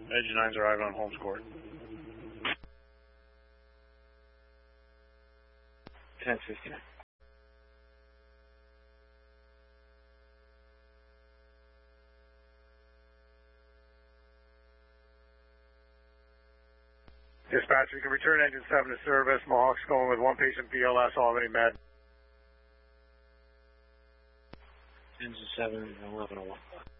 Engine 9's arriving on Holmes Court. 10:59. Dispatch, we can return engine 7 to service. Mohawk's going with 1 patient BLS, Albany Med. Engine 7, 1101.